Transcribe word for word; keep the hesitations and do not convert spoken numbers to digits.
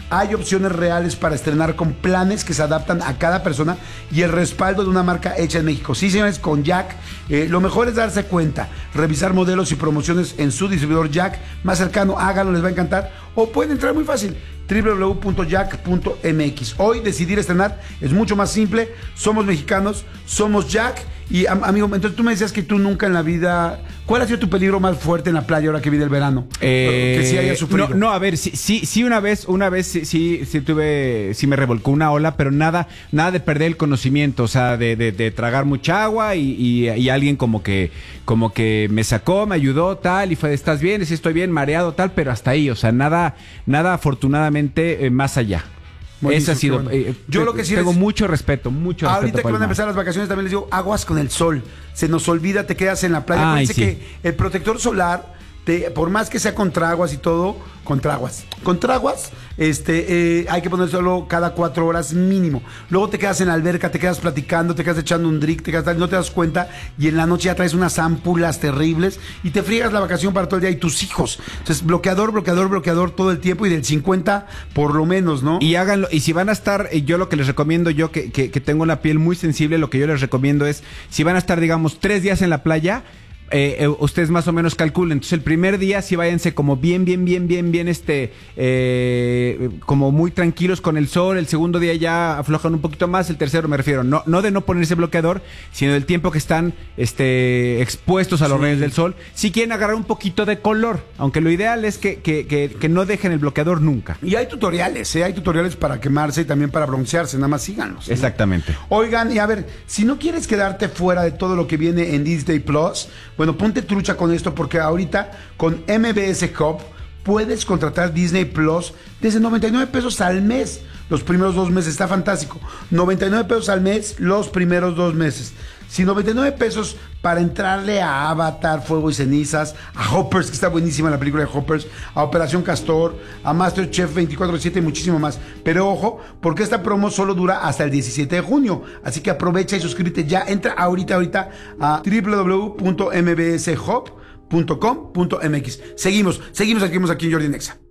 Hay opciones reales para estrenar con planes que se adaptan a cada persona y el respaldo de una marca hecha en México. Sí, señores, con Jack, eh, lo mejor es darse cuenta, revisar modelos y promociones en su distribuidor Jack más cercano. Háganlo, les va a encantar. O pueden entrar muy fácil, doble u doble u doble u punto jack punto m x. Hoy decidir estrenar es mucho más simple. Somos mexicanos, somos Jack. Y amigo, entonces tú me decías que tú nunca en la vida... ¿Cuál ha sido tu peligro más fuerte en la playa ahora que viene el verano? Eh, que sí haya sufrido. No, no, a ver, sí, sí, sí una vez, una vez sí, sí, sí tuve, sí me revolcó una ola, pero nada, nada de perder el conocimiento, o sea, de, de, de tragar mucha agua y, y, y alguien como que, como que me sacó, me ayudó, tal, y fue, ¿estás bien? Sí, estoy bien, mareado, tal, pero hasta ahí, o sea, nada, nada afortunadamente eh, más allá. Ese ha sido. Bueno. Eh, Yo te, lo que sí tengo es, mucho respeto, mucho respeto. Ahorita que van a empezar las vacaciones también les digo, aguas con el sol. Se nos olvida, te quedas en la playa. Ay, Acuérdense sí. que el protector solar, te, por más que sea contra aguas y todo, contra aguas. Contra aguas, este, eh, hay que ponérselo cada cuatro horas mínimo. Luego te quedas en la alberca, te quedas platicando, te quedas echando un drink, te quedas, no te das cuenta y en la noche ya traes unas ámpulas terribles y te friegas la vacación para todo el día y tus hijos. Entonces, bloqueador, bloqueador, bloqueador todo el tiempo y del cincuenta por lo menos, ¿no? Y háganlo, y si van a estar, eh, yo lo que les recomiendo, yo que, que, que tengo la piel muy sensible, lo que yo les recomiendo es, si van a estar, digamos, tres días en la playa, Eh, eh, ustedes más o menos calculen. Entonces el primer día sí váyanse como bien, bien, bien, bien, bien, este, eh, como muy tranquilos con el sol. El segundo día ya aflojan un poquito más. El tercero me refiero, no, no de no ponerse bloqueador, sino del tiempo que están, este, expuestos a los Sí. rayos del sol. Si quieren agarrar un poquito de color, aunque lo ideal es que, que, que, que no dejen el bloqueador nunca. Y hay tutoriales, ¿eh? Hay tutoriales para quemarse y también para broncearse, nada más síganlos, ¿eh? Exactamente. Oigan, y a ver, si no quieres quedarte fuera de todo lo que viene en Disney Plus, bueno, ponte trucha con esto porque ahorita con M B S Hub puedes contratar Disney Plus desde noventa y nueve pesos al mes. Los primeros dos meses, está fantástico. noventa y nueve pesos al mes, los primeros dos meses. Si noventa y nueve pesos para entrarle a Avatar, Fuego y Cenizas, a Hoppers, que está buenísima la película de Hoppers, a Operación Castor, a MasterChef veinticuatro siete y muchísimo más. Pero ojo, porque esta promo solo dura hasta el diecisiete de junio. Así que aprovecha y suscríbete ya. Entra ahorita, ahorita a doble u doble u doble u punto m b s hub punto com punto m x. Seguimos, seguimos aquí, aquí en Jordi Nexa.